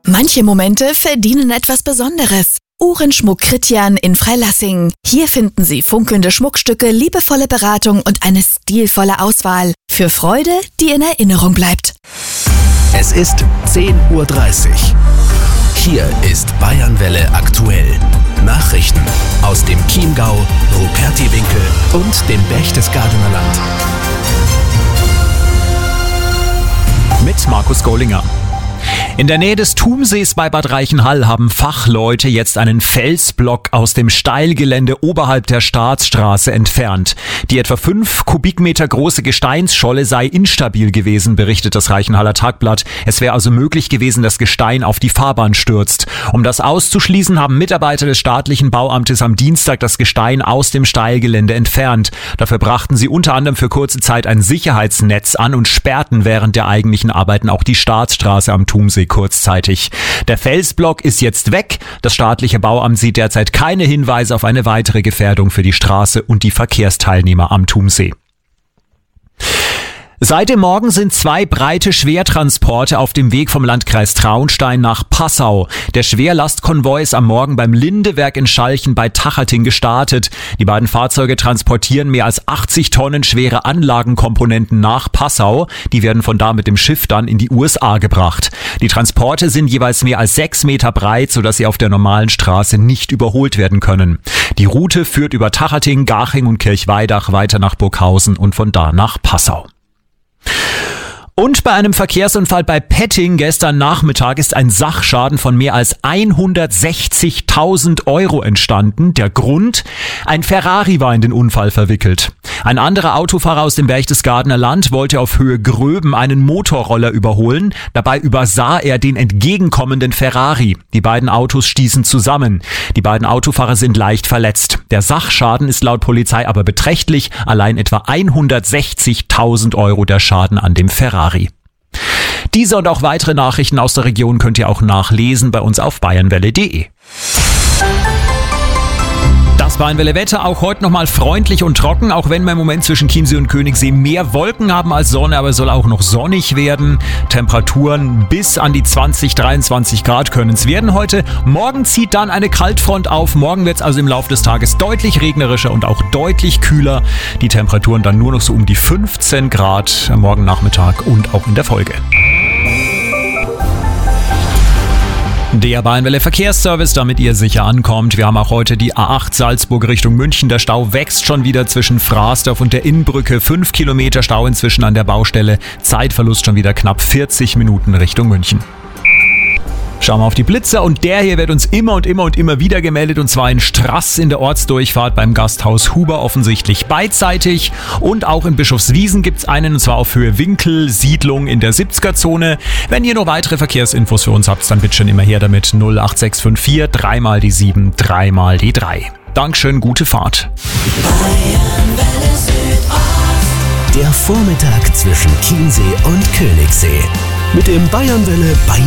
Manche Momente verdienen etwas Besonderes. Uhrenschmuck Christian in Freilassing. Hier finden Sie funkelnde Schmuckstücke, liebevolle Beratung und eine stilvolle Auswahl. Für Freude, die in Erinnerung bleibt. Es ist 10:30 Uhr. Hier ist Bayernwelle aktuell. Nachrichten aus dem Chiemgau, Rupertiwinkel und dem Berchtesgadener Land. Mit Markus Gollinger. In der Nähe des Thumsees bei Bad Reichenhall haben Fachleute jetzt einen Felsblock aus dem Steilgelände oberhalb der Staatsstraße entfernt. Die etwa 5 Kubikmeter große Gesteinsscholle sei instabil gewesen, berichtet das Reichenhaller Tagblatt. Es wäre also möglich gewesen, dass Gestein auf die Fahrbahn stürzt. Um das auszuschließen, haben Mitarbeiter des staatlichen Bauamtes am Dienstag das Gestein aus dem Steilgelände entfernt. Dafür brachten sie unter anderem für kurze Zeit ein Sicherheitsnetz an und sperrten während der eigentlichen Arbeiten auch die Staatsstraße am Thumsee kurzzeitig. Der Felsblock ist jetzt weg. Das staatliche Bauamt sieht derzeit keine Hinweise auf eine weitere Gefährdung für die Straße und die Verkehrsteilnehmer am Thumsee. Seit dem Morgen sind 2 breite Schwertransporte auf dem Weg vom Landkreis Traunstein nach Passau. Der Schwerlastkonvoi ist am Morgen beim Lindewerk in Schalchen bei Tachating gestartet. Die beiden Fahrzeuge transportieren mehr als 80 Tonnen schwere Anlagenkomponenten nach Passau. Die werden von da mit dem Schiff dann in die USA gebracht. Die Transporte sind jeweils mehr als 6 Meter breit, sodass sie auf der normalen Straße nicht überholt werden können. Die Route führt über Tachating, Garching und Kirchweidach weiter nach Burghausen und von da nach Passau. Und bei einem Verkehrsunfall bei Petting gestern Nachmittag ist ein Sachschaden von mehr als 160.000 € entstanden. Der Grund? Ein Ferrari war in den Unfall verwickelt. Ein anderer Autofahrer aus dem Berchtesgadener Land wollte auf Höhe Gröben einen Motorroller überholen. Dabei übersah er den entgegenkommenden Ferrari. Die beiden Autos stießen zusammen. Die beiden Autofahrer sind leicht verletzt. Der Sachschaden ist laut Polizei aber beträchtlich. Allein etwa 160.000 € der Schaden an dem Ferrari. Diese und auch weitere Nachrichten aus der Region könnt ihr auch nachlesen bei uns auf bayernwelle.de. Das Bayernwelle-Wetter auch heute nochmal freundlich und trocken, auch wenn wir im Moment zwischen Chiemsee und Königssee mehr Wolken haben als Sonne, aber es soll auch noch sonnig werden. Temperaturen bis an die 20, 23 Grad können es werden heute. Morgen zieht dann eine Kaltfront auf. Morgen wird es also im Laufe des Tages deutlich regnerischer und auch deutlich kühler. Die Temperaturen dann nur noch so um die 15 Grad am morgen Nachmittag und auch in der Folge. Der Bayernwelle Verkehrsservice, damit ihr sicher ankommt. Wir haben auch heute die A8 Salzburg Richtung München. Der Stau wächst schon wieder zwischen Frasdorf und der Innbrücke. 5 Kilometer Stau inzwischen an der Baustelle. Zeitverlust schon wieder knapp 40 Minuten Richtung München. Schauen wir auf die Blitzer und der hier wird uns immer wieder gemeldet, und zwar in Strass in der Ortsdurchfahrt beim Gasthaus Huber, offensichtlich beidseitig, und auch in Bischofswiesen gibt's einen, und zwar auf Höhe Winkel, Siedlung in der 70er-Zone. Wenn ihr noch weitere Verkehrsinfos für uns habt, dann bitte schon immer her damit. 08654 3 mal die 7 3 mal die 3. Dankeschön, gute Fahrt. Der Vormittag zwischen Chiemsee und Königssee mit dem Bayernwelle